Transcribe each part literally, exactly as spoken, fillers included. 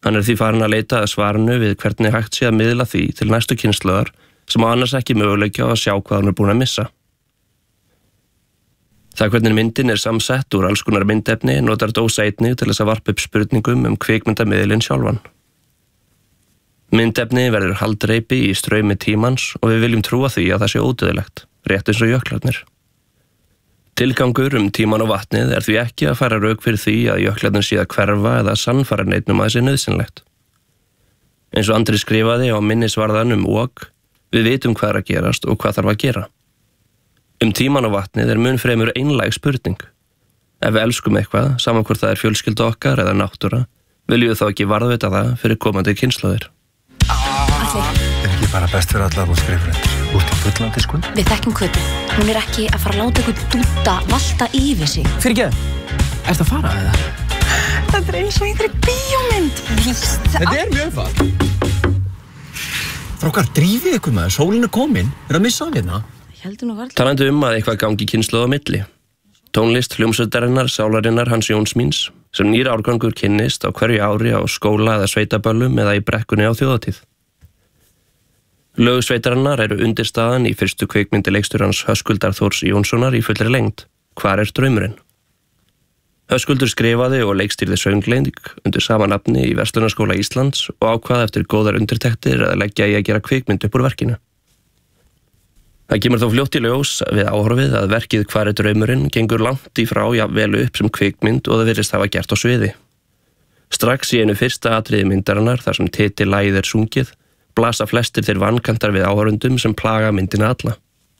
Hann er því farin að leita að svarinu við hvernig hægt sé að miðla því til næstu kynslóðar sem á annars ekki möguleika á að sjá hvað hann er búin að missa. Það hvernig myndin er samsett úr alls konar myndefni notar Dósa einnig til þess að varpa upp spurningum um kvikmyndamiðilinn sjálfan. Myndefni verður haldreipi í straumi tímans og við viljum trúa því að það sé ódauðlegt, rétt eins og jöklarnir. Tilgangur um tíman og vatnið er því ekki að fara rök fyrir því að jöklarnir sé að hverfa eða sannfara neittnum að þessi nauðsynlegt. Eins og Andri skrifaði á minnisvarðan um ok, við vitum hvað er að gerast og hvað þarf að gera. Um tíman og vatnið er mun fremur einlæg spurning. Ef við elskum eitthvað, saman hvort það er fjölskyldu okkar eða náttúra, viljum við þá ekki varðveita það fyrir komandi kynslóðir. Alli. Er ekki bara best fyrir allar og skrifur út í fullandi skund? Við þekkjum Kötu. Hún er ekki að fara að láta ykkur dúta valta yfir sig. Fyrir ekki, ertu að fara eða? Þetta er eins og einhverju bíómynd. Víst. Þetta er mjög einfalt. Strákar, drífið ykkur maður, sólin er komin. Er að missa af hérna? Talandi um að eitthvað gangi kynslóð á milli. Tónlist hljómsveitarinnar, sálarinnar Hans Jóns míns, sem nýr árgangur kynnist á hverju ári á skóla eða sveitaböllum eða í brekkunni á þjóðatíð. Lög sveitarinnar eru undirstaðan í fyrstu kvikmyndi leikstjórans Höskuldar Þórs Jónssonar í fullri lengd, Hvar er draumurinn? Höskuldur skrifaði og leikstýrði söngleik undir sama nafni í Verslunarskóla Íslands og ákvað eftir góðar undirtektir að leggja í að gera kvikmynd upp úr verkinu. Það kemur þó fljótt í ljós við áhorfið að verkið Hvar er draumurinn gengur langt í frá jafnvel upp sem kvikmynd og það virðist hafa gert á sviði. Strax í einu fyrsta atriði myndarinnar þar sem titillagið er sungið, blasa flestir þeir vankantar við áhorfendum sem plaga myndina alla.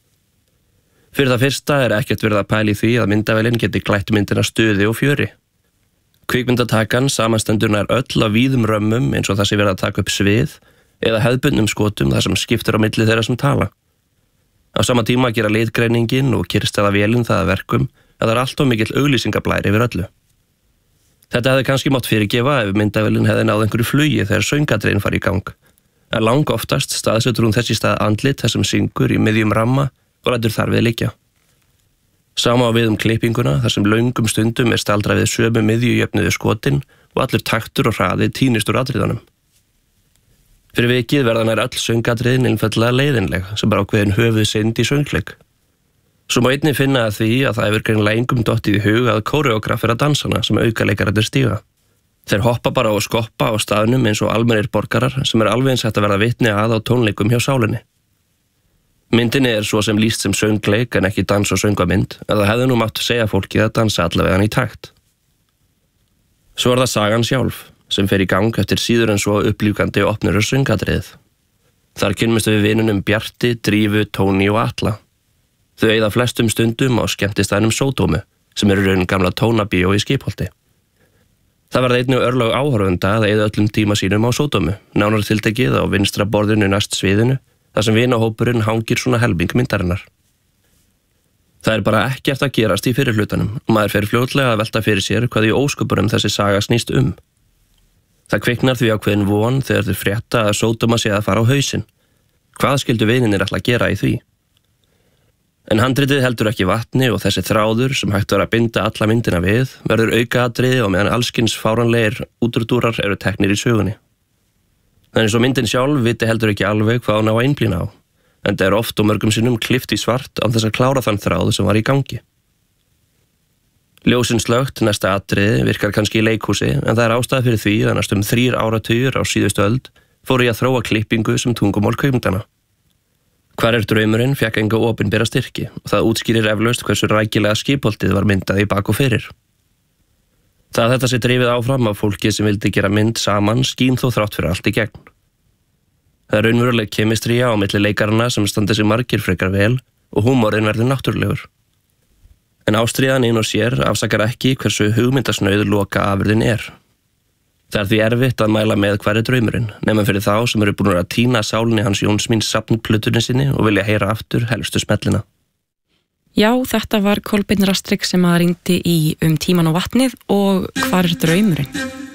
Fyrir það fyrsta er ekkert verið að pæla í því að myndavélin geti klætt myndina stuði og fjöri. Kvikmyndatakan samanstendur nær öll af víðum römmum eins og það sé verið að taka upp svið eða hefðbundnum skotum þar sem skiptur á milli þeirra sem tala. Á sama tíma gera litgreiningin og kyrrstæðavélin það að verkum að það er allt of mikill auglýsingablæri yfir öllu. Þetta hefði kannski mátt fyrirgefa ef myndavélin hefði náð einhverju flugi þegar söngatriðin fari í gang. En lang oftast staðsetur hún þess í stað andlit þessum syngur í miðjum ramma og lætur þar við liggja. Sama á við um klippinguna þar sem löngum stundum er staldrað við sömu miðjujöfnuðu skotin og allur taktur og hraði týnist úr atriðunum. Fyrir vikið verða nær öll söngatriðin einfaldlega leiðinleg sem bara ákveðin höfuð synd í söngleik. Svo má einnig finna að því að það hefur greinilega engum dottið í hug að kóreógrafera dansana sem aukaleikarar stíga. Þeir hoppa bara og skoppa á staðnum eins og almennir borgarar sem er alveg eins hægt að verða vitni að á tónleikum hjá sálinni. Myndinni er svo sem lýst sem söngleik en ekki dans- og söngvamynd, en það hefði nú mátt segja fólki að dansa allavega í takt. Svo er það sagan sjálf, sem fer í gang eftir síður en svo upplífgandi opnur og söngatriðið. Þar kynnumst við vinunum Bjarti, Drífu, Tóni og Atla. Þau eyða flestum stundum á skemmtistæðnum Sódómu, sem eru raun gamla tónabíó í Skipholti. Það verða einnig örlög áhorfenda að eyða öllum tíma sínum á Sódómu, nánar tiltekið á vinstra borðinu næst sviðinu, þar sem vinahópurinn hangir svona helming myndarinnar. Það er bara ekkert að gerast í fyrirhlutanum og maður fer fljótlega að velta fyrir sér hvað í ósköpurum þessi saga snýst um. Það kviknar því ákveðin von þegar þeir frétta að Sódóma sé að fara á hausinn. Hvað skildu vininir ætla að gera í því? En handritið heldur ekki vatni og þessi þráður sem hægt var að binda alla myndina við verður aukaatriði og meðan allskins fáranlegir útúrdúrar eru teknir í sögunni. Þannig svo myndin sjálf viti heldur ekki alveg hvað hún á að einblína á, en það er oft og mörgum sinnum klippt í svart án þess að klára þann þráð sem var í gangi. Ljósin slögt næsta atriði virkar kannski í leikhúsi en það er ástæða fyrir því að næstum þrír áratugir á síðustu öld fóru í að þróa klippingu sem tungumál kvikmyndanna. Hvar er draumurinn fékk enga opinbera styrki og það útskýrir eflaust hversu rækilega Skipholtið var myndað í bak og fyrir. Það að þetta sé drifið áfram af fólki sem vildi gera mynd saman skín þó þrátt fyrir allt í gegn. Það er raunveruleg kemistría á milli leikarana sem standi sig margir frekar vel og húmorinn verður náttúrulegur. En ástríðan inn og sér afsakar ekki hversu hugmyndasnauð loka afurðin er. Það er því erfitt að mæla með hvar er draumurinn, nema fyrir þá sem eru búin að tína sálinni Hans Jóns míns safnplötunni sinni og vilja heyra aftur helstu smellina. Já, þetta var Kolbeinn Rastrik sem að rýndi í Um tíman og vatnið og Hvar er draumurinn?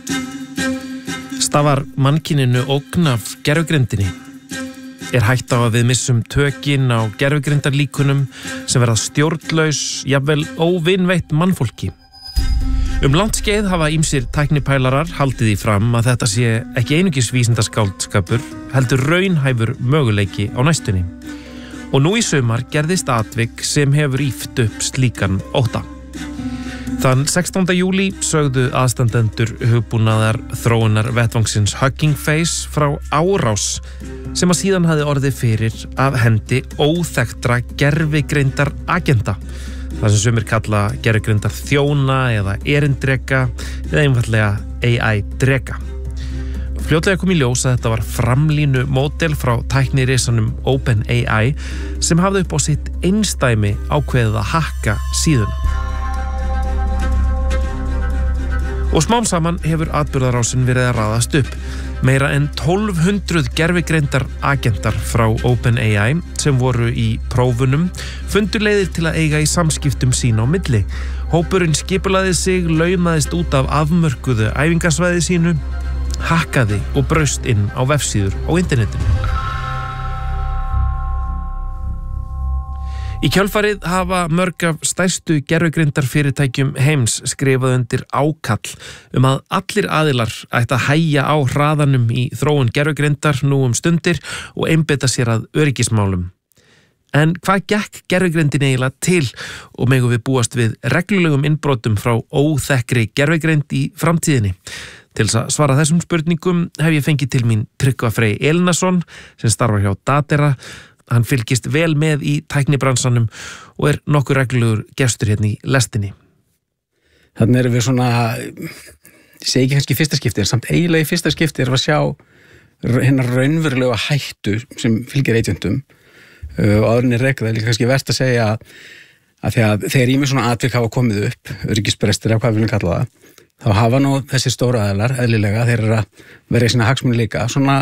Stafar mannkyninu ógn af gervigrindinni? Er hætt á að við missum tökin á gervigrindarlíkunum sem verða stjórnlaus, jafnvel óvinveitt mannfólki? Um langt skeið hafa ýmsir tæknipælarar haldið í fram að þetta sé ekki einungis vísindaskáldskapur, heldur raunhæfur möguleiki á næstunni. Og nú í sumar gerðist atvik sem hefur ýft upp slíkan ótta. Þann sextánda júlí sögðu aðstandendur hugbúnaðar þróunar vettvangsins Hugging Face frá árás sem að síðan hafði orðið fyrir af hendi óþekktra gervigreindar agenda. Það sem sumir kalla gervigrindar þjóna eða erindreka eða einfallega A I-dreka. Fljótlega kom í ljós að þetta var framlínu módel frá tæknirisanum OpenAI sem hafði upp á sitt einstæmi ákveðið að hakka síðuna. Og smám saman hefur atburðarásin verið að raðast upp. Meira en tólf hundruð gervigreindar agentar frá OpenAI sem voru í prófunum fundu leiðir til að eiga í samskiptum sín á milli. Hópurinn skipulaði sig, laumaðist út af afmörkuðu æfingasvæði sínu, hakkaði og braust inn á vefsíður á internetinu. Í kjölfarið hafa mörg af stærstu gervigreindar fyrirtækjum heims skrifað undir ákall um að allir aðilar ætti að hægja á hraðanum í þróun gervigreindar nú um stundir og einbeita sér að öryggismálum. En hvað gekk gervigreindin eiginlega til og megum við búast við reglulegum innbrotum frá óþekkri gervigreind í framtíðinni? Til að svara þessum spurningum hef ég fengið til mín Tryggva Frey Elinason sem starfar hjá Datera. Hann fylgist vel með í tæknibransanum og er nokkur reglulegur gestur hérna í lestinni. Þannig erum við svona, ég segi ekki kannski fyrsta skipti, en samt eiginlega í fyrsta skipti erum við að sjá hennar raunverulega hættu sem fylgir agentum og áðurinn er rekað, það er líka kannski verst að segja að þegar, þegar í mig svona atvik hafa komið upp, öryggisbrestir af hvað við viljum kalla það, þá hafa nú þessi stóru aðilar, eðlilega, þeir eru að vera í sína hagsmuni líka, svona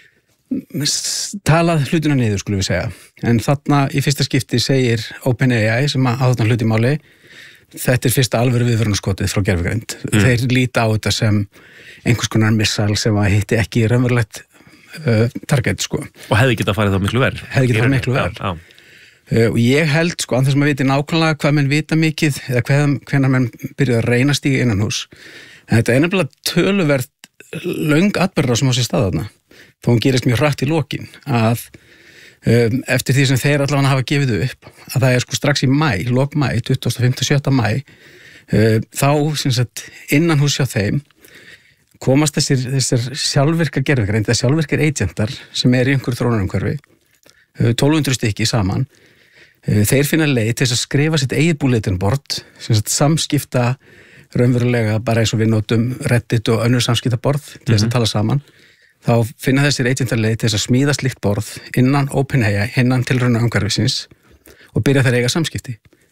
talað hlutina niður skulum við segja, en þarna í fyrsta skipti segir OpenAI sem að á þarna hluti máli, þetta er fyrsta alvöru viðvörunarskotið frá gervigreind. Mm. Þeir líta á þetta sem einhvers konar missal sem að hitti ekki raunverulegt uh, target sko. Og hefði getað farið þá miklu verð. Hefði getað farið miklu verð. Já, já. Uh, og ég held sko, án þess að maður viti nákvæmlega hvað menn vita mikið eða hvenær menn byrjuð að reyna stíga innan hús. En þetta er nefnilega töluvert löng atburðar sem á sér stað þarna. Þó hún gerist mjög hratt í lokin að um, eftir því sem þeir allavega hafa gefið upp að það er sko strax í mæ, lok mæ, tuttugasta og fimmta og sjötta mæ uh, þá sem sagt innan hús hjá þeim komast þessir, þessir sjálfvirka gervigreind eða sjálfvirkir agentar sem er í einhverju þróunarumhverfi uh, tólf hundruð stykki saman uh, þeir finna leið til þess að skrifa sitt eigið bulletin board sem sagt samskipta raunverulega bara eins og við notum Reddit og önnur samskiptaborð til þess mm-hmm. að tala saman. Þá finna þessir agentar leið til þess að smíða slíkt borð innan OpenAI, innan tilrauna umhverfisins og byrja þær eiga samskipti.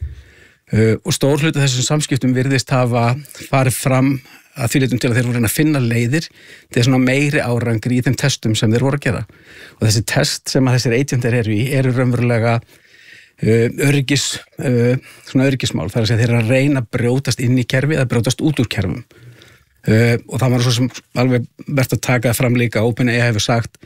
Uh, og stór hluti þessum samskiptum virðist hafa farið fram að því litum til að þeir voru að finna leiðir til svona meiri árangri í þeim testum sem þeir voru að gera. Og þessi test sem að þessir agentar eru í eru raunverulega uh, öryggis, uh, svona öryggismál. Það er að segja þeir eru að reyna að brjótast inn í kerfi eða brjótast út úr kerfum. Uh, og það var svo sem alveg verðt að taka fram líka OpenAI hefur sagt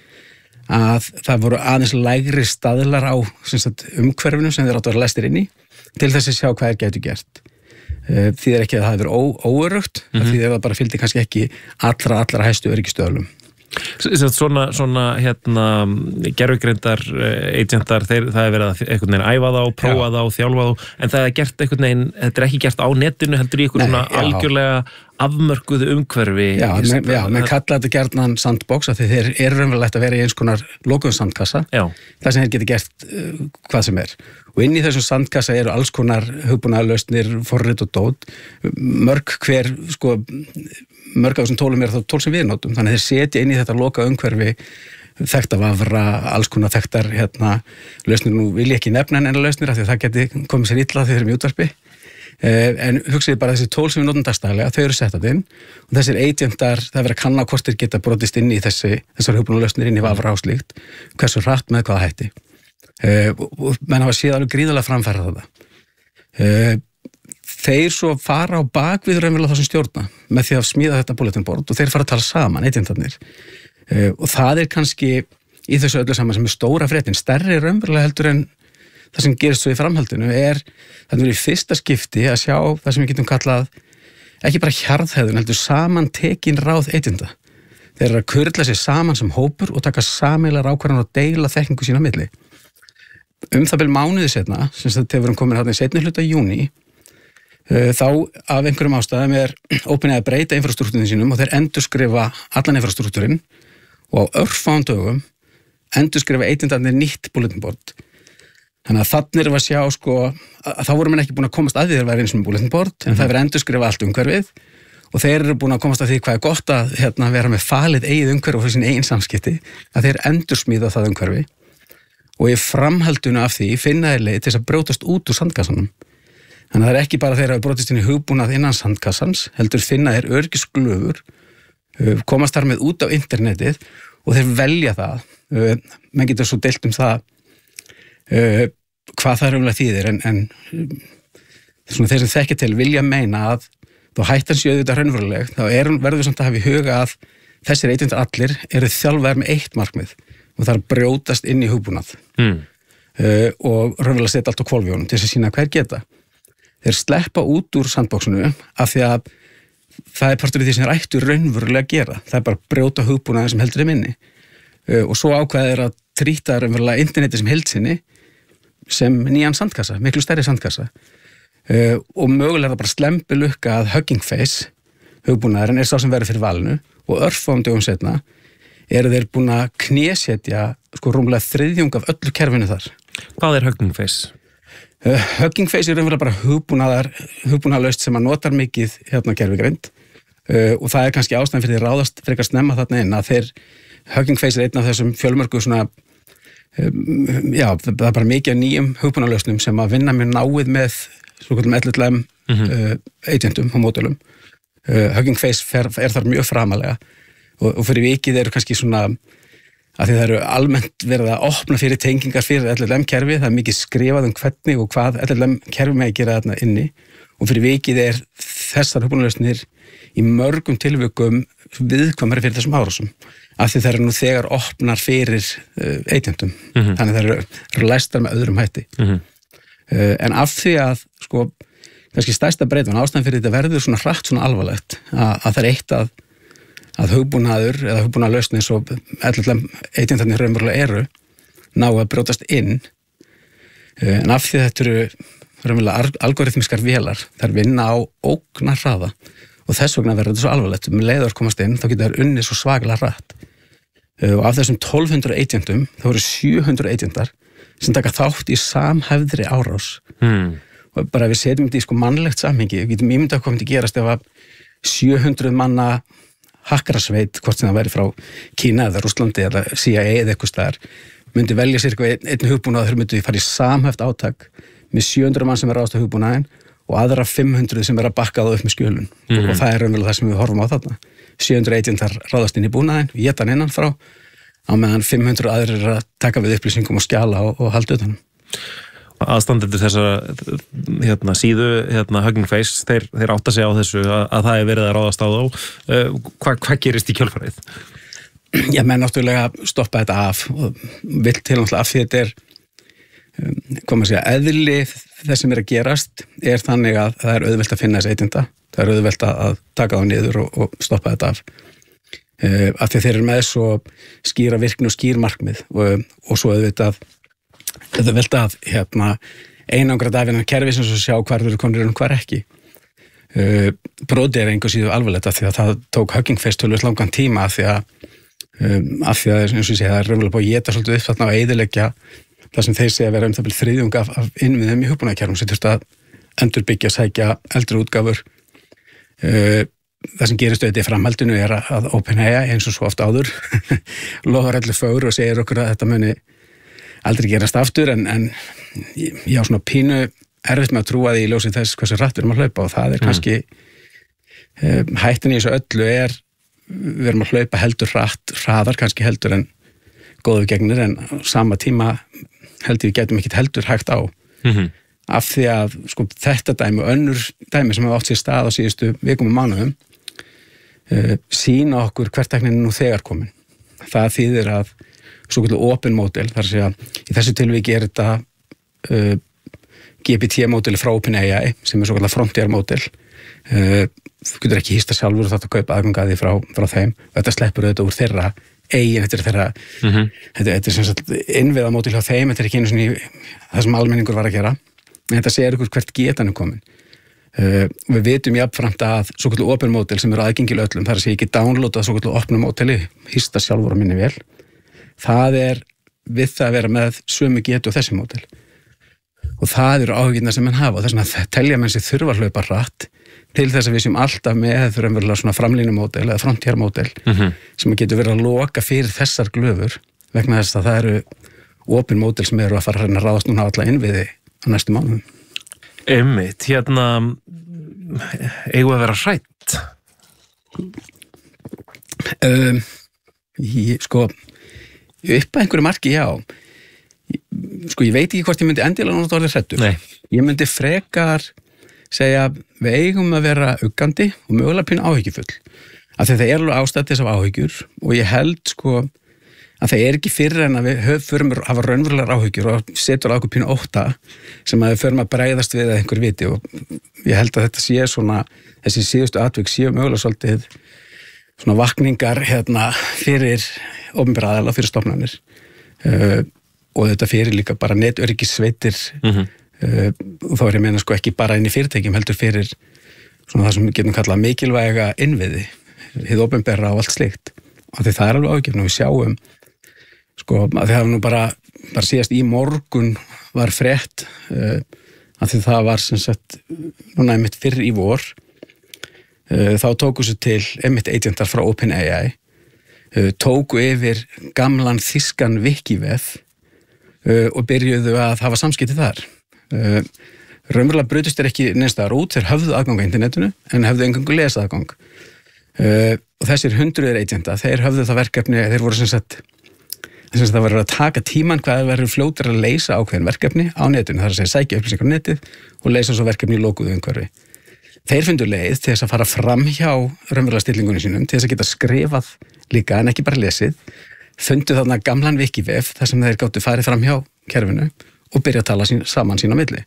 að það voru aðeins lægri staðlar á sagt, umhverfinu sem þeir áttu að vera lestir inn í til þess að sjá hvað er getur gert uh, því er ekki að það hefur verið óörugt mm-hmm. því það bara fylgdi kannski ekki allra allra hæstu öryggistöðlum. Svona, svona hérna gervigreindar agentar, þeir, það er verið að einhvern veginn æfa þá, prófa þá, þjálfa þá en það er gert einhvern veginn, þetta er ekki gert á netinu heldur í einhvern svona já. algjörlega afmörkuðu umhverfi. Já, menn, já, menn kalla þetta gjarnan sandbox af því þeir eru raunverulegt að vera í eins konar lokuðum sandkassa, já. Það sem þeir geti gert uh, hvað sem er. Og inn í þessum sandkassa eru alls konar hugbúnaðarlausnir, forrit og dót, mörg hver, sko, mörg af þessum tólum er þá tól sem við notum, þannig þeir setja inn í þetta lokaða umhverfi þekkta vafra, alls konar þekktar hérna, lausnir, nú vil ég ekki nefna en lausnir af því að það geti komið sér illa þegar þeir eru í útvarpi. Uh, en hugsiði bara þessi tól sem við notum dagstaglega, þau eru sett að inn og þessir agentar, það er verið að kanna hvort þeir geta brotist inn í þessi, þessar hugbúnaðarlausnir inn í vafra og slíkt, hversu hratt með hvaða hætti. Uh, og menn hafa séð alveg gríðarlega framfæra þetta. Uh, þeir svo fara á bakvið raunverulega það sem stjórna með því að smíða þetta bulletin board og þeir fara að tala saman, agentarnir. Uh, og það er kannski í þessu öllu saman sem er stóra fréttin, stærri raunverulega heldur en það sem gerist svo í framhaldinu er þannig að við í fyrsta skipti að sjá það sem við getum kallað ekki bara hjarðhegðun, heldur saman tekin ráð eitenda. Þeir eru að kurla sér saman sem hópur og taka sameiginlegar ákvarðanir og deila þekkingu sína á milli. Um það bil mánuði setna, sem þetta hefur komin hérna í seinni hluta júní, þá af einhverjum ástæðum er OpenAI að breyta infrastruktúrin sínum og þeir endurskrifa allan infrastruktúrin og á örfáum dögum endurskrifa eigendarnir nýtt bulletin board. Þannig að þannig erum við að sjá sko, að þá voru menn ekki búin að komast að því þeir væri eins og bulletin board, en mm-hmm. það er endurskrifa allt umhverfið og þeir eru búin að komast að því hvað er gott að hérna, vera með falið eigið umhverfi fyrir sín eigin samskipti, að þeir endursmíða það umhverfi og í framhaldinu af því finna þeir leið til þess að brjótast út úr sandkassanum. Þannig að það er ekki bara þeir að brotist inn í hugbúnað innan sandkassans, heldur finna þeir örgisglöfur, komast þar með út á internetið og þeir velja það. Menn getur svo deilt um það hvað það er umlega þýðir, en, en svona þeir sem þekkja til vilja meina að þá hættan séu þetta raunveruleg, þá er, verður við samt að hafa í huga að þessir eitundar allir eru þjálfaðir með eitt markmið og það er að brjótast inn í hugbúnað mm. uh, og raunverulega setja allt á hvolfjónum til þess að sína hver geta. Þeir sleppa út úr sandboxinu af því að það er partur í því sem þeir ættu raunverulega að gera. Það er bara að brjóta hugbúnaðin sem heldur þeim inni. Uh, og svo ákveða þeir að trýta raunverulega interneti sem heldsinni sem nýjan sandkassa, miklu stærri sandkassa. Uh, og mögulega er það bara slempi lukka að Hugging Face, hugbúnaðurinn, er sá sem verður fyrir valinu og örfáum dögum setna eru þeir búin að knésetja sko rúmlega þriðjung af öllu kerfinu þar. Hvað er Hugging Face? Uh, Hugging Face er raunverulega bara hugbúnaðar, hugbúnaðarlaust sem að notar mikið hérna gervigreind uh, og það er kannski ástæðan fyrir því ráðast frekar snemma þarna inn að þeir, Hugging Face er einn af þessum fjölmörgu svona, um, já, það er bara mikið af nýjum hugbúnaðarlausnum sem að vinna með náið með svokallum L L M mm-hmm. uh, agentum og módulum. Uh, Hugging Face fer, er þar mjög framalega og, og fyrir vikið eru kannski svona að því það eru almennt verið að opna fyrir tengingar fyrir L L M-kerfi, það er mikið skrifað um hvernig og hvað L L M-kerfi með að gera þarna inni og fyrir vikið er þessar hugbúnaðarlausnir í mörgum tilvikum viðkvæmari fyrir þessum árásum af því það eru nú þegar opnar fyrir uh, agentum, mm-hmm. þannig það eru, eru læstar með öðrum hætti. Mm-hmm. Uh, en af því að, sko, kannski stærsta breytun ástæðan fyrir þetta verður svona hratt svona alvarlegt að, að það er eitt að að hugbúnaður eða hugbúnaðarlausn eins og L L M agentarnir raunverulega eru ná að brjótast inn en af því þetta eru raunverulega algoritmiskar vélar þær vinna á ógnar hraða og þess vegna verður þetta svo alvarlegt um leiður komast inn þá getur þær unnið svo svakalega hratt og af þessum tólf hundruð agentum þá eru sjö hundruð agentar sem taka þátt í samhæfðri árás hmm. og bara við setjum þetta í sko mannlegt samhengi við getum ímyndað hvað myndi gerast ef að sjö hundruð manna hakkarasveit, hvort sem það væri frá Kína eða Rússlandi eða C I A eða eitthvað staðar, myndi velja sér eitthvað einn, einn hugbúnað og þeir myndi fara í samhæft átak með sjö hundruð mann sem er ráðast á hugbúnaðin og aðra fimm hundruð sem er að bakka það upp með skjölun mm-hmm. og það er raunverulega það sem við horfum á þarna. sjö hundruð agentar ráðast inn í búnaðin, éta hann innan frá á meðan fimm hundruð aðrir er að taka við upplýsingum og skjala og, og halda utanum. Aðstandendur þessara hérna, síðu, hérna, Hugging Face, þeir, þeir átta sig á þessu að, að það er verið að ráðast á þá. Uh, hvað, hvað gerist í kjölfarið? Já, menn náttúrulega stoppa þetta af og vill til náttúrulega af því þetta er, um, hvað maður segja, eðli þess sem er að gerast er þannig að það er auðvelt að finna þessi eigenda, það er auðvelt að taka þá niður og, og stoppa þetta af. Uh, af því þeir eru með svo skýra virkni og skýr markmið og, og svo auðvitað þetta velt að hérna, einangra dafinnan kerfi sem svo sjá hvar eru konur og hvar ekki. Uh, Bróði er einhver síðu alvarlegt af því að það tók Hugging Face tölvöld langan tíma af því að, um, af því að eins og ég segi, það er raunverulega búið að geta svolítið upp þarna og eyðileggja það sem þeir segja að vera um það byrð þriðjung af, af innviðum í hugbúnaðarkerfum sem þurft að endurbyggja, sækja eldri útgáfur. Uh, það sem gerist auðvitað í framhaldinu er að OpenAI eins og svo oft áður lofar allir fögur og segir okkur að þetta muni aldrei gerast aftur en, en ég á svona pínu erfitt með að trúa því í ljósi þess hversu hratt við erum að hlaupa og það er kannski um, hættin í þessu öllu er við erum að hlaupa heldur hratt hraðar kannski heldur en góðu gegnir en á sama tíma heldur við getum ekkit heldur hægt á mm-hmm. af því að sko þetta dæmi og önnur dæmi sem hafa átt sér stað á síðustu vikum og mánuðum uh, sýna okkur hvert tæknin nú þegar komin það þýðir að svo kallu open model, þar að segja í þessu tilviki er þetta uh, G P T-módeli frá OpenAI sem er svo kallar frontier-módel. Uh, þú getur ekki hýsta sjálfur og þetta að kaupa aðgangaði frá, frá þeim og þetta sleppur auðvitað úr þeirra eigin, þetta er þeirra mm-hmm. þetta, þetta er sem sagt innviðamódel hjá þeim, þetta er ekki einu svona í það sem almenningur var að gera, en þetta segir ykkur hvert getan er komin. Uh, við vitum jafnframt að svo kallar open módel sem eru aðgengil öllum, það er að segja ekki downloada svo kallar opna módeli, hýsta sjálfur á minni vel, það er við það að vera með sömu getu og þessi módel og það eru áhugirnar sem menn hafa og þess að telja menn sér þurfa að hlaupa hratt til þess að við séum alltaf með þurfum svona framlínumódel eða frontiermódel mm-hmm. sem getur verið að loka fyrir þessar glöfur vegna þess að það eru opin módel sem eru að fara að reyna að ráðast núna á alla innviði á næstu mánuðum. Einmitt, hérna eigum að vera hrætt? Um, ég, sko upp að einhverju marki, já sko ég veit ekki hvort ég myndi endilega náttúrulega orðið hrættur. Nei. Ég myndi frekar segja við eigum að vera uggandi og mögulega pínu áhyggjufull af því það er alveg ástæð þess af áhyggjur og ég held sko að það er ekki fyrir en að við höfum að hafa raunverulegar áhyggjur og setur á okkur pínu ótta sem að við förum að bregðast við að einhver viti og ég held að þetta sé svona þessi síðustu atvik séu mögulega svolítið svona vakningar hérna fyrir opinbera aðila, fyrir stofnanir uh, og þetta fyrir líka bara netörygissveitir mm-hmm. Uh, og þá er ég meina sko ekki bara inn í fyrirtækjum heldur fyrir svona það sem við getum kallað mikilvæga innviði hið opinbera og allt slíkt og því það er alveg ágefn og við sjáum sko að þið hafa nú bara bara síðast í morgun var frétt uh, að því það var sem sagt núna einmitt fyrr í vor uh, þá tóku sér til einmitt agentar frá OpenAI uh, tóku yfir gamlan þýskan Wikivef uh, og byrjuðu að hafa samskipti þar Uh, raunverulega brutust er ekki neinstaðar út, þeir höfðu aðgang á internetinu en höfðu engangu lesa aðgang uh, og þessir hundruðir agenta þeir höfðu það verkefni, þeir voru sem sagt þess að það var að taka tíman hvað það verður fljótur að leysa ákveðin verkefni á netinu, það er að segja sækja upplýsingar á netið og leysa svo verkefni í lokuðu umhverfi. Þeir fundu leið til þess að fara fram hjá raunverulega stillingunum sínum til þess að geta skrifað líka en ekki bara lesið, fundu þarna gamlan Wikivef þar sem þeir gáttu farið fram hjá kerfinu og byrja að tala sín, saman sín á milli.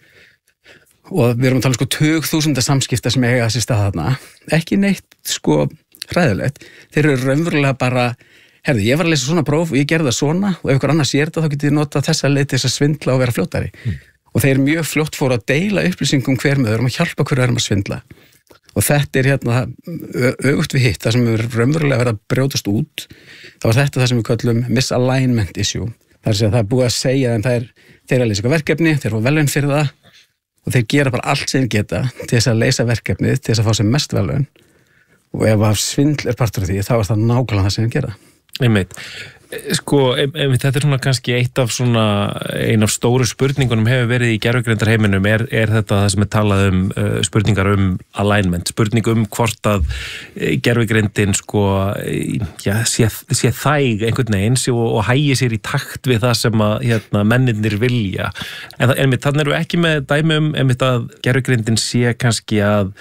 Og við erum að tala sko tug þúsunda samskipta sem eiga þessi stað þarna. Ekki neitt sko hræðilegt. Þeir eru raunverulega bara, herðu, ég var að lesa svona próf og ég gerði það svona og ef ykkur annars sér þetta þá getið þið notað þessa leið til þess að svindla og vera fljótari. Mm. Og þeir mjög fljótt fóru að deila upplýsingum hver með öðrum og hjálpa hverju öðrum að svindla. Og þetta er hérna öfugt við hitt, það sem er raunverulega verið að brjótast út. Það var þetta það sem við kallum misalignment issue. Það er að það er búið að segja en það er þeir að leysa eitthvað verkefni, þeir fá velun fyrir það og þeir gera bara allt sem þeir geta til þess að leysa verkefnið, til þess að fá sem mest velun og ef að svindl er partur af því þá er það nákvæmlega það sem þeir gera. Einmitt. Sko, einmitt, þetta er svona kannski eitt af svona, ein af stóru spurningunum hefur verið í gervigreindarheiminum er, er þetta það sem er talað um uh, spurningar um alignment, spurning um hvort að uh, gervigreindin sko, já, sé, sé þæg einhvern veginn og, og hægi sér í takt við það sem að hérna, menninir vilja. En einmitt, þannig eru ekki með dæmi um einmitt að gervigreindin sé kannski að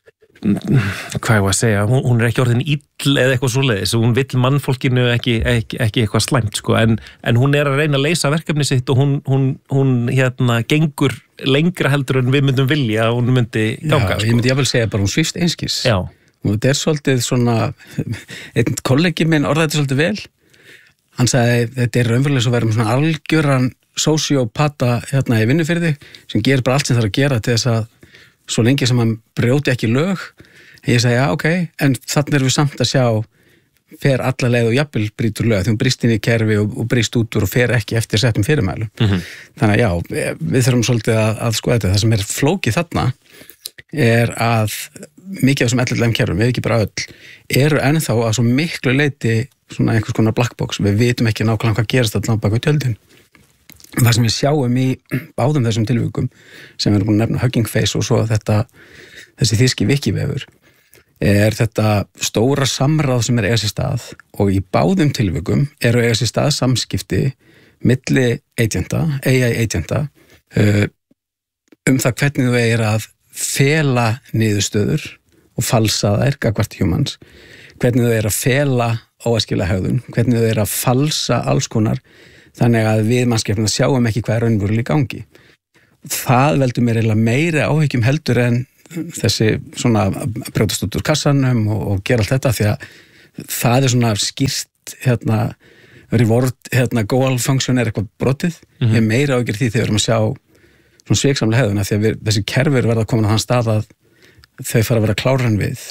hvað ég var að segja, hún, hún er ekki orðin ill eða eitthvað svoleiðis, hún vill mannfólkinu ekki, ekki, ekki eitthvað slæmt sko, en, en hún er að reyna að leysa verkefni sitt og hún, hún, hún hérna gengur lengra heldur en við myndum vilja að hún myndi ganga. Já, sko. ég myndi jáfnvel segja bara hún svífst einskis. Já. Og þetta er svolítið svona, einn kollegi minn orðaði þetta svolítið vel, hann sagði þetta er raunverulega svo verið með svona algjöran sósíópata hérna í vinnufyrði sem gerir bara allt sem þarf að gera til þess að svo lengi sem hann brjóti ekki lög, ég segi, já, ok, en þannig erum við samt að sjá fer alla leið og jafnvel brýtur lög, því hún brýst inn í kerfi og, og brýst út úr og fer ekki eftir settum fyrirmælum. Mm-hmm. Þannig að já, við þurfum svolítið að, að sko þetta, það sem er flókið þarna er að mikið af þessum L L M-kerfum, við ekki bara öll, eru ennþá að svo miklu leyti svona einhvers konar black box, við vitum ekki nákvæmlega hvað gerast allan bak við tjöldin. Það sem við sjáum í báðum þessum tilvikum sem við erum búin að nefna Hugging Face og svo þetta, þessi þýski Wikivefur er þetta stóra samráð sem er eiga sér stað og í báðum tilvikum eru eiga sér stað samskipti milli agenta, A I agenta uh, um það hvernig þú eigir að fela niðurstöður og falsa þær gagnvart humans, hvernig þú eigir að fela óæskilega hegðun, hvernig þú eigir að falsa alls konar þannig að við mannskepnum sjáum ekki hvað er raunverulega í gangi. það veldur mér eiginlega meiri áhyggjum heldur en þessi svona brjótast út úr kassanum og, og gera allt þetta því að það er svona skýrt hérna, reward, hérna, goal function er eitthvað brotið, mm-hmm. ég er meira áhyggjur því þegar við erum að sjá svona sviksamlega hegðuna því að við, þessi kerfur verða að koma á þann stað að þau fara að vera klárari en við.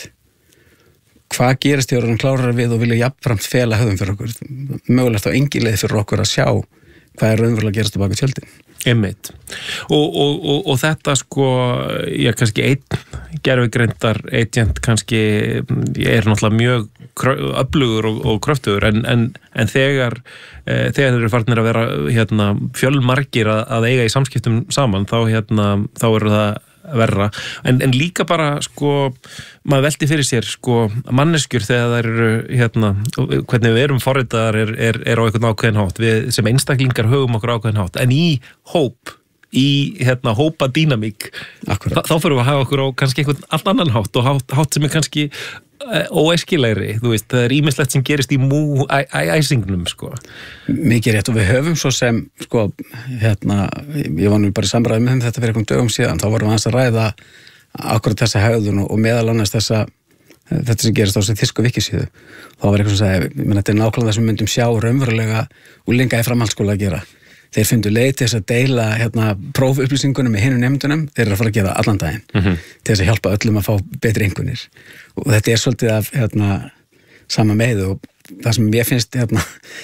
Hvað gerist þegar við erum klárari við og vilja jafnframt fela hegðum fyrir okkur? Mögulegt á engin leið fyrir okkur að sjá hvað er raunverulega að gerast á bak við tjöldin. Einmitt. Og, og, og, og þetta sko, já kannski einn gerfigreindar agent kannski er náttúrulega mjög öflugur og, og kröftugur en, en, en þegar, e, þegar þeir eru farnir að vera hérna, fjölmargir að, að eiga í samskiptum saman þá, hérna, þá eru það verra. En, en líka bara sko, maður velti fyrir sér sko manneskjur þegar það eru hérna, hvernig við erum forritaðar er, er, er á einhvern ákveðin hátt. Við sem einstaklingar höfum okkur ákveðin hátt. En í hóp, í hérna hópa dýnamík, þa þá fyrir við að hafa okkur á kannski einhvern allt annan hátt og hátt, hátt sem er kannski óæskilegri, þú veist, það er ýmislegt sem gerist í mú æ, æ, æsingnum sko. Mikið rétt og við höfum svo sem sko, hérna, ég var nú bara í samræði með þeim þetta fyrir einhvern dögum síðan, þá vorum við aðeins að ræða akkurat þessa hegðun og, og meðal annars þessa, þetta sem gerist á þessu þýsku vikisíðu, þá var eitthvað sem sagði, ég menn þetta er nákvæmlega það sem við myndum sjá raunverulega úlinga í framhaldsskóla að gera. Þeir fundu leið til þess að deila hérna, prófupplýsingunum með hinum nefndunum, þeir eru að fara að gera allan daginn mm-hmm. til þess að hjálpa öllum að fá betri einkunnir. Og þetta er svolítið af hérna, sama með og það sem ég finnst hérna,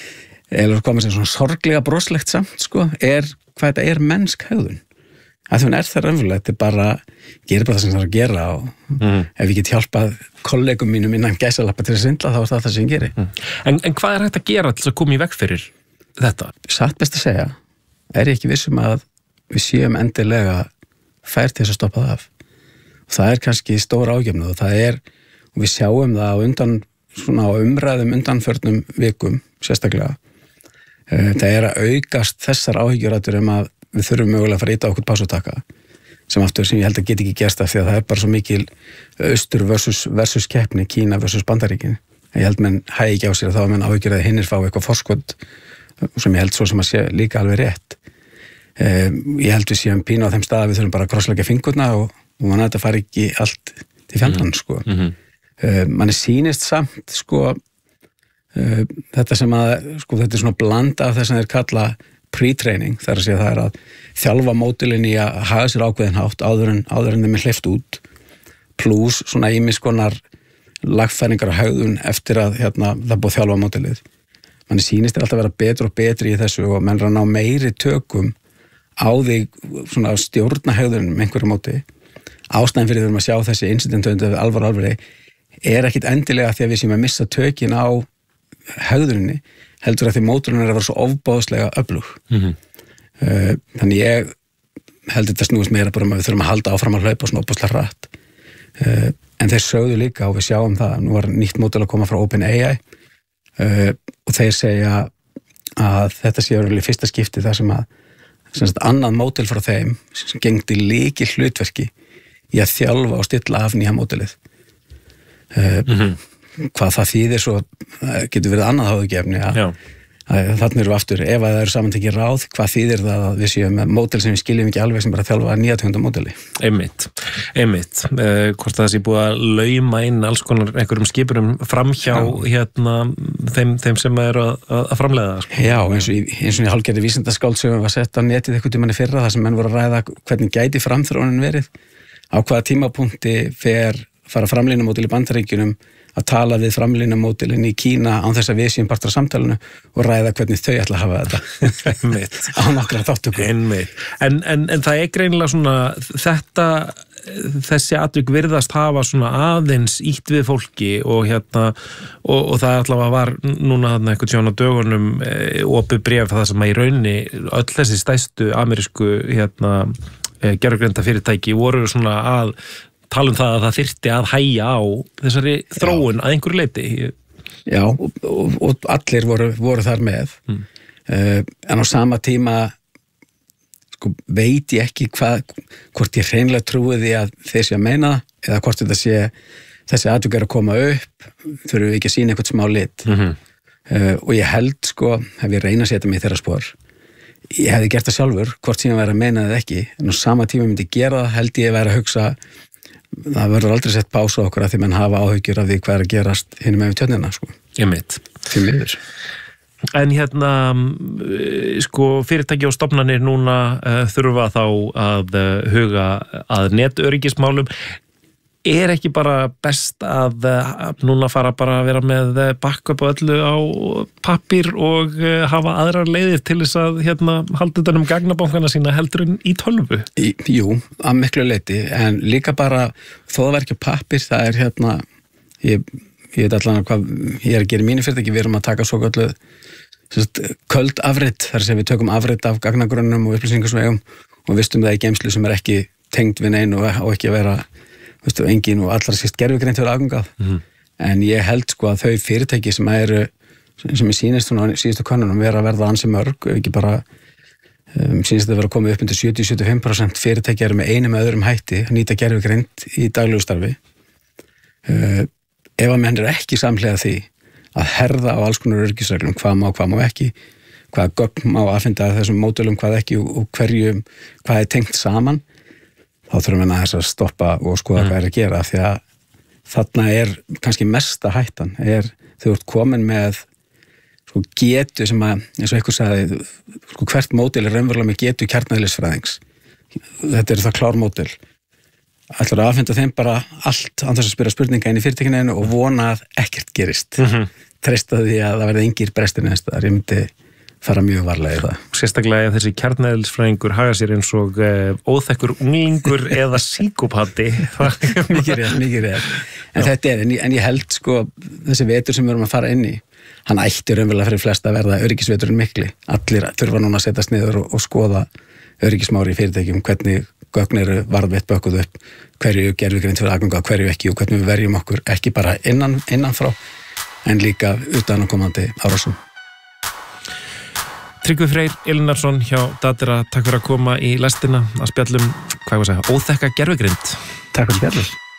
eða komið sem svona sorglega broslegt samt, sko, er hvað þetta er mennsk hegðun. Að því hún er það raunverulega, þetta er bara, gerir bara það sem það er að gera og mm. ef ég get hjálpað kollegum mínum innan gæsalappa til að svindla, þá er það það sem ég geri. Mm. En, en hvað er hægt að gera til að koma í veg fyrir þetta? Satt best að segja, er ég ekki vissum að við séum endilega fær til þess að stoppa það af. Og það er kannski stóra ágefnu og það er, og við sjáum það á undan, svona á umræðum undanförnum vikum, sérstaklega. Það er að aukast þessar áhyggjurætur um að við þurfum mögulega að fara að íta okkur pásutaka, sem aftur sem ég held að geti ekki gerst af því að það er bara svo mikil austur versus, versus keppni, Kína versus Bandaríkin. Ég held menn hægi ekki á sér að þá að menn áhyggjur að hinnir fá eitthvað forskot sem ég held svo sem að sé líka alveg rétt. Um, ég held við séum pínu á þeim stað að við þurfum bara að krossleggja fingurna og, og mann að þetta fari ekki allt til fjallan, mm. sko. Mm-hmm. um, mann er sýnist samt, sko, uh, þetta sem að, sko, þetta er svona blanda af þess að þeir kalla pre-training, þar að segja það er að þjálfa mótilinn í að haga sér ákveðin hátt áður en, áður en þeim er hleypt út, plus svona ýmiskonar lagfæringar á hegðun eftir að hérna, það búið þjálfa mótilið. Mann er sýnist er alltaf að vera betur og betri í þessu og menn er að ná meiri tökum á því svona stjórna hegðunum einhverju móti. Ástæðan fyrir þegar maður sjá þessi incidentöndi alvar alveg er ekkit endilega því að við séum að missa tökin á hegðuninni, heldur að því móturinn er að vera svo ofbáðslega öflug. Mm-hmm. uh, þannig ég heldur þetta snúist meira bara um að við þurfum að halda áfram að hlaupa svona ofbáðslega hratt. Uh, en þeir sögðu líka og við sjáum það, nú var nýtt módel að koma frá OpenAI uh, og þeir segja að þetta sé í fyrsta skipti þar sem að sem sagt, annað módel frá þeim sem gengdi líki hlutverki í að þjálfa og stilla af nýja módelið. Uh, mm-hmm. Hvað það þýðir svo getur verið annað háðugefni að, að þannig eru aftur, ef það eru samantekið ráð, hvað þýðir það að við séum með módel sem við skiljum ekki alveg sem bara þjálfa nýja tegundar módeli. Einmitt, einmitt. Uh, hvort það sé búið að lauma inn alls konar einhverjum skipurum framhjá hérna, þeim, þeim sem eru að, að framleiða. Sko. Já, eins og í, eins og í hálfgerði vísindaskáld sem var sett á netið eitthvað tímann í fyrra, þar sem menn voru að ræða hvernig gæti framþróunin verið, á hvaða tímapunkti fer fara framlínumódel í Bandaríkjunum að tala við framlínumódelin í Kína án þess að við séum partur af samtalenu og ræða hvernig þau ætla að hafa þetta á nokkra þáttöku. En, en, en það er greinilega svona þetta, þessi atvik virðast hafa svona aðeins ítt við fólki og hérna og, og það allavega var núna þarna eitthvað sjóna dögunum e, opið bréf það sem að í rauninni öll þessi stærstu amerísku hérna e, gervigreinda fyrirtæki voru svona að tala um það að það þyrfti að hægja á þessari þróun Já. Að einhverju leyti. Já, og, og, og allir voru, voru þar með. Mm. Uh, en á sama tíma sko, veit ég ekki hvað, hvort ég hreinlega trúi því að þeir sé að meina eða hvort þetta sé þessi atvik er að koma upp, þurfum við ekki að sýna eitthvað smá lit. Mm-hmm. uh, og ég held, sko, ef ég reyna að setja mig í þeirra spor, ég hefði gert það sjálfur, hvort sem ég væri að meina það ekki, en á sama tíma myndi gera það, held ég að vera að hugsa, það verður aldrei sett pása okkur að því menn hafa áhyggjur af því hvað er að gerast hinum með tjörnina, sko. Ég mitt. Því miður. En hérna, sko, fyrirtæki og stofnanir núna uh, þurfa þá að uh, huga að netöryggismálum. Er ekki bara best að uh, núna fara bara að vera með backup og öllu á pappír og uh, hafa aðrar leiðir til þess að hérna, halda þetta um gagnabankana sína heldur en í tölvu? Í, jú, að miklu leyti, en líka bara þó það verður ekki pappír, það er hérna, ég, ég veit allan hvað ég er að gera í mínu fyrirtæki, við erum að taka svo kallu köld afrit, þar sem við tökum afrit af gagnagrunnum og upplýsingarsvegum og vistum það í geymslu sem er ekki tengd við neinu og, og ekki að vera veistu, engin og allra síst gerfugreint fyrir aðgangað. Mm. En ég held sko að þau fyrirtæki sem eru sem ég sýnist svona á síðustu könnunum vera að verða ansi mörg, ekki bara um, sýnist að vera að koma upp undir sjötíu til sjötíu og fimm prósent fyrirtæki eru með einum öðrum hætti að nýta gerfugreint í daglegu starfi. Uh, ef að menn er ekki samhliða því að herða á alls konar öryggisreglum, hvað má, hvað má ekki, hvað gögn má aðfinda þessum módulum, hvað ekki og hverju, hvað er tengt saman, þá þurfum við að þess að stoppa og skoða mm. hvað er að gera, því að þarna er kannski mesta hættan, er þau ert komin með sko, getu sem að, eins og einhver sagði, sko, hvert módul er raunverulega með getu kjarneðlisfræðings. Þetta er það klár módul. Ætlar að aðfinda þeim bara allt án þess að spyrja spurninga inn í fyrirtækinu og vona að ekkert gerist. Mm-hmm. Treysta því að það verði engir brestir neðst þar. Ég myndi fara mjög varlega í það. Sérstaklega að þessi kjarneðlisfræðingur haga sér eins og uh, óþekkur unglingur eða síkópati. Mikið rétt, mikið rétt. En Já. Þetta er, en ég, en ég held sko þessi vetur sem við erum að fara inn í, hann ætti raunverulega fyrir flesta að verða öryggisveturinn mikli. Allir þurfa núna að setjast niður og, og skoða öryggismári í fyrirtækjum, hvernig gögn eru varðveitt bökkuð upp, hverju gerfugreind fyrir aðganga, hverju ekki og hvernig við verjum okkur ekki bara innan, innan frá en líka utanakomandi árásum. Tryggvi Freyr Elínarsson hjá Datera, takk fyrir að koma í lestina að spjallum, hvað ég var að segja, óþekka gerfugreind. Takk fyrir spjallum.